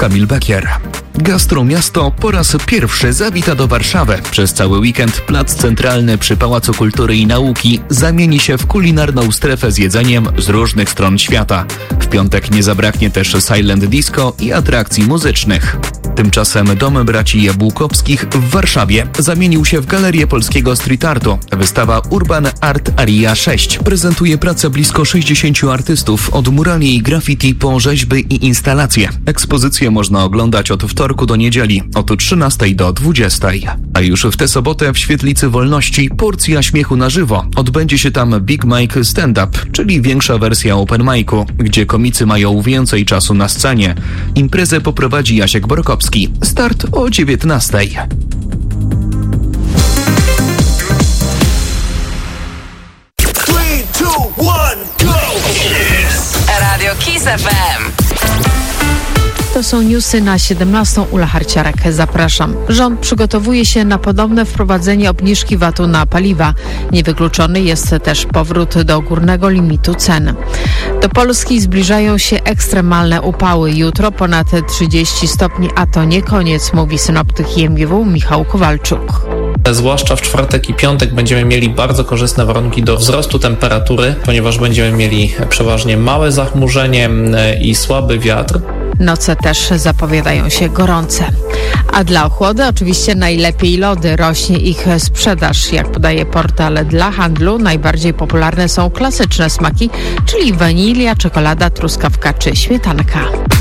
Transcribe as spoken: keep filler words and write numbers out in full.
Kamil Bekier. Gastromiasto po raz pierwszy zawita do Warszawy. Przez cały weekend plac centralny przy Pałacu Kultury i Nauki zamieni się w kulinarną strefę z jedzeniem z różnych stron świata. W piątek nie zabraknie też silent disco i atrakcji muzycznych. Tymczasem Dom Braci Jabłkowskich w Warszawie zamienił się w galerię polskiego street artu. Wystawa Urban Art Area sześć prezentuje pracę blisko sześćdziesięciu artystów od murali i graffiti po rzeźby i instalacje. Ekspozycję można oglądać od wtorku do niedzieli, od trzynastej do dwudziestej. A już w tę sobotę w Świetlicy Wolności porcja śmiechu na żywo. Odbędzie się tam Big Mike Stand-Up, czyli większa wersja open micu, gdzie komicy mają więcej czasu na scenie. Imprezę poprowadzi Jasiek Borkowski. Start o dziewiętnastej. Radio Kiss F M. To są newsy na siedemnastą. Ula Harciarek, zapraszam. Rząd przygotowuje się na podobne wprowadzenie obniżki vatu na paliwa. Niewykluczony jest też powrót do górnego limitu cen. Do Polski zbliżają się ekstremalne upały. Jutro ponad trzydzieści stopni, a to nie koniec, mówi synoptyk I M G W Michał Kowalczuk. Zwłaszcza w czwartek i piątek będziemy mieli bardzo korzystne warunki do wzrostu temperatury, ponieważ będziemy mieli przeważnie małe zachmurzenie i słaby wiatr. Noce też zapowiadają się gorące. A dla ochłody oczywiście najlepiej lody. Rośnie ich sprzedaż. Jak podaje portal Dla Handlu, najbardziej popularne są klasyczne smaki, czyli wanilia, czekolada, truskawka czy śmietanka.